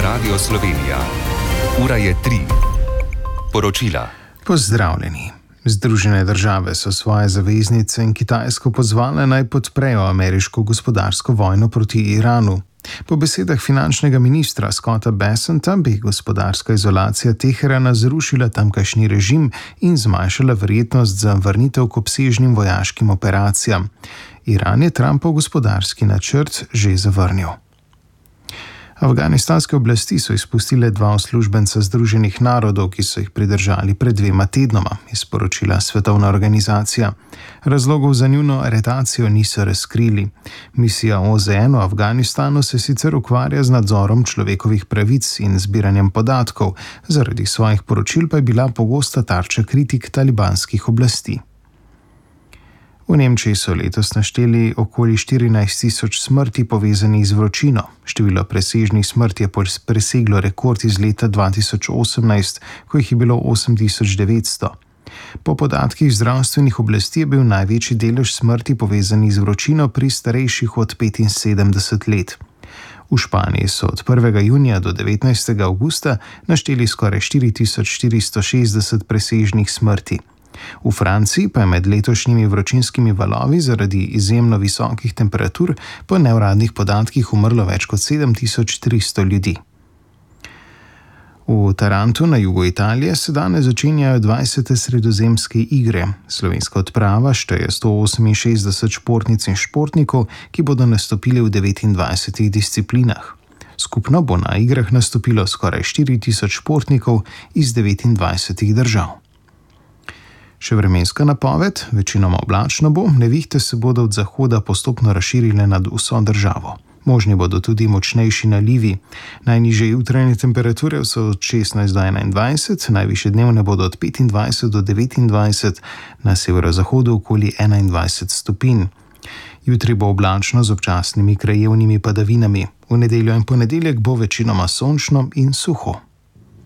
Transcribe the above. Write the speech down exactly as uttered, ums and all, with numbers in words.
Radio Slovenija. Ura je tri. Poročila. Pozdravljeni. Združene države so svoje zaveznice in Kitajsko pozvale naj podprejo ameriško gospodarsko vojno proti Iranu. Po besedah finančnega ministra Scotta Bessenta bi gospodarska izolacija Teherana zrušila tamkajšnji režim in zmanjšala verjetnost za vrnitev k obsežnim vojaškim operacijam. Iran je Trumpov gospodarski načrt že zavrnil. Afganistanske oblasti so izpustile dva uslužbenca Združenih narodov, ki so jih pridržali pred dvema tednoma, je sporočila Svetovna organizacija. Razlogov za njuno aretacijo niso razkrili. Misija O Z N v Afganistanu se sicer ukvarja z nadzorom človekovih pravic in zbiranjem podatkov, zaradi svojih poročil pa je bila pogosta tarča kritik talibanskih oblasti. V Nemčiji so letos našteli okoli štirinajst tisoč smrti povezanih z vročino. Število presežnih smrti je preseglo rekord iz leta dva tisoč osemnajst, ko jih je bilo osem tisoč devetsto. Po podatkih zdravstvenih oblasti je bil največji delež smrti povezanih z vročino pri starejših od petinsedemdeset let. V Španiji so od prvega junija do devetnajstega avgusta našteli skoraj štiri tisoč štiristo šestdeset presežnih smrti. V Franciji pa je med letošnjimi vročinskimi valovi zaradi izjemno visokih temperatur po neuradnih podatkih umrlo več kot sedem tisoč tristo ljudi. V Tarantu na jugu Italije se danes začenjajo dvajsete sredozemske igre. Slovenska odprava šteje sto oseminšestdeset športnic in športnikov, ki bodo nastopili v devetindvajsetih disciplinah. Skupno bo na igrah nastopilo skoraj štiri tisoč športnikov iz devetindvajsetih držav. Še vremenska napoved, večinoma oblačno bo, nevihte se bodo od zahoda postopno razširile nad vso državo. Možni bodo tudi močnejši nalivi. Najnižje jutranje temperature so od šestnajst do enaindvajset, najvišje dnevne bodo od petindvajset do devetindvajset, na severozahodu okoli enaindvajset stopinj. Jutri bo oblačno z občasnimi krajevnimi padavinami. V nedeljo in ponedeljek bo večinoma sončno in suho.